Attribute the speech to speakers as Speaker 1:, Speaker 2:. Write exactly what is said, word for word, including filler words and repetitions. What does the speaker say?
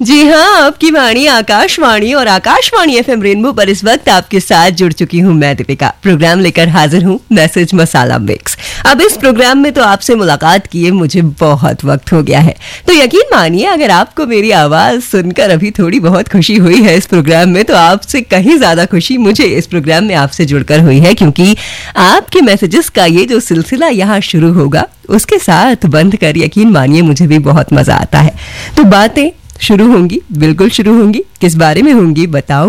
Speaker 1: जी हाँ, आपकी वाणी आकाशवाणी और आकाशवाणी एफएम रेनबो पर इस वक्त आपके साथ जुड़ चुकी हूँ मैं दीपिका। प्रोग्राम लेकर हाजिर हूँ मैसेज मसाला मिक्स। अब इस प्रोग्राम में तो आपसे मुलाकात किए मुझे बहुत वक्त हो गया है, तो यकीन मानिए अगर आपको मेरी आवाज सुनकर अभी थोड़ी बहुत खुशी हुई है इस प्रोग्राम में, तो आपसे कहीं ज्यादा खुशी मुझे इस प्रोग्राम में आपसे जुड़कर हुई है, क्योंकि आपके मैसेजेस का ये जो सिलसिला यहाँ शुरू होगा उसके साथ बंद कर यकीन मानिए मुझे भी बहुत मजा आता है। तो बातें शुरू होंगी, बिल्कुल शुरू होंगी। किस बारे में होंगी बताओ